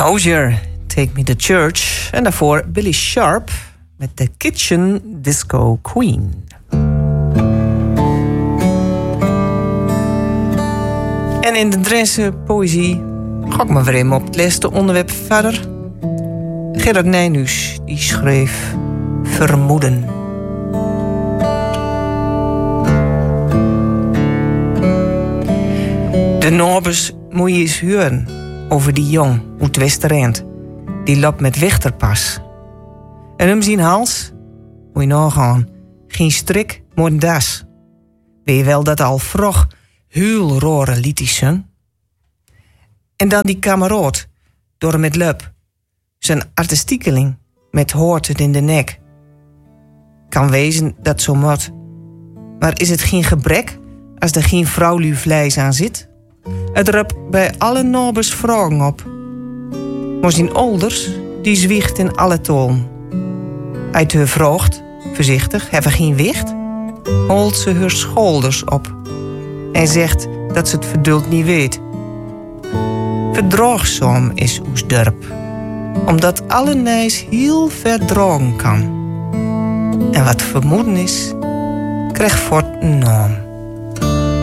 Hozier, Take Me to Church. En daarvoor Billy Sharp met The Kitchen Disco Queen. En in de Drentse poëzie ga ik maar weer even op het laatste onderwerp verder. Gerard Nijhuis die schreef Vermoeden. De nabers moet je eens horen over die jong uit Westerend. Die loopt met wechterpas. En hem zien hals, moet je nagaan, geen strik, maar een das. Weet je wel dat al vroeg heel rare liedjes zijn? En dan die kameraad, door met lup. Zijn artistiekeling, met hoort het in de nek. Kan wezen dat zo moet. Maar is het geen gebrek als er geen vrouwelijk vlees aan zit? Het roept bij alle nabers vragen op. Maar zijn ouders, die zwiegt in alle toon. Uit haar vraagt, voorzichtig, hebben geen wicht, holt ze haar schouders op en zegt dat ze het verduld niet weet. Verdraagzaam is oes dorp, omdat alle nijs heel verdragen kan. En wat vermoeden is, krijgt voort een naam.